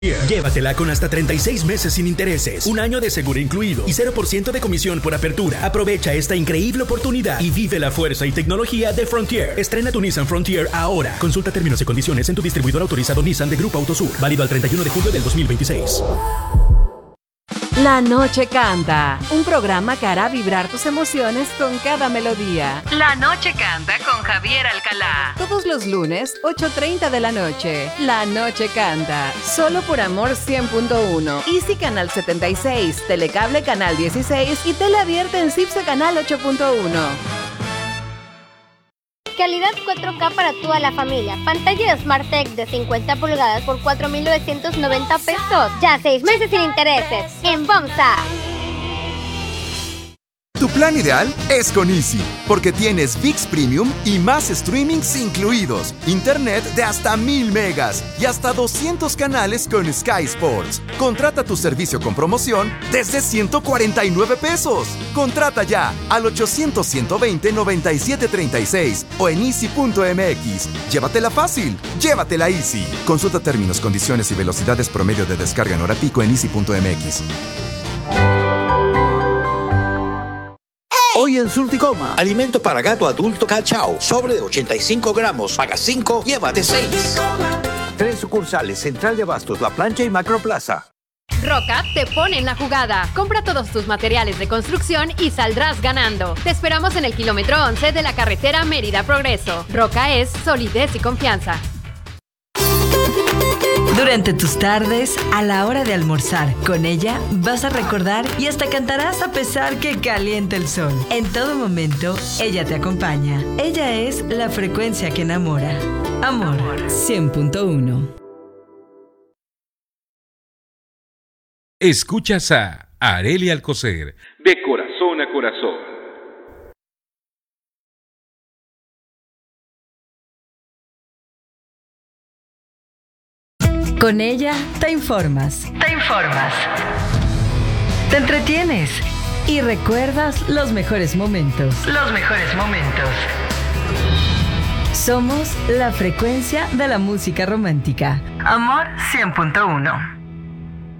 Llévatela con hasta 36 meses sin intereses, un año de seguro incluido y 0% de comisión por apertura. Aprovecha esta increíble oportunidad y vive la fuerza y tecnología de Frontier. Estrena tu Nissan Frontier ahora. Consulta términos y condiciones en tu distribuidor autorizado Nissan de Grupo Autosur. Válido al 31 de julio del 2026. La Noche Canta, un programa que hará vibrar tus emociones con cada melodía. La Noche Canta con Javier Alcalá. Todos los lunes, 8:30 de la noche. La Noche Canta, solo por Amor 100.1. Easy Canal 76, Telecable Canal 16 y Tele Abierta en CIPSE Canal 8.1. Calidad 4K para toda la familia. Pantalla SmartTech de 50 pulgadas por 4,990 pesos. Ya 6 meses sin intereses. En Bomsa. Tu plan ideal es con Easy, porque tienes ViX Premium y más streamings incluidos, internet de hasta 1000 megas y hasta 200 canales con Sky Sports. Contrata tu servicio con promoción desde 149 pesos. Contrata ya al 800-120-9736 o en easy.mx. Llévatela fácil, llévatela Easy. Consulta términos, condiciones y velocidades promedio de descarga en hora pico en easy.mx. Hoy en Surticoma, alimento para gato adulto Cachao, sobre de 85 gramos, paga 5, llévate 6. 3 sucursales, Central de Abastos, La Plancha y Macroplaza. Roca te pone en la jugada. Compra todos tus materiales de construcción y saldrás ganando. Te esperamos en el kilómetro 11 de la carretera Mérida Progreso. Roca es solidez y confianza. Durante tus tardes, a la hora de almorzar, con ella vas a recordar y hasta cantarás a pesar que caliente el sol. En todo momento, ella te acompaña. Ella es la frecuencia que enamora. Amor 100.1. Escuchas a Arely Alcocer, de corazón a corazón. Con ella te informas. Te entretienes y recuerdas los mejores momentos. Somos la frecuencia de la música romántica. Amor 100.1.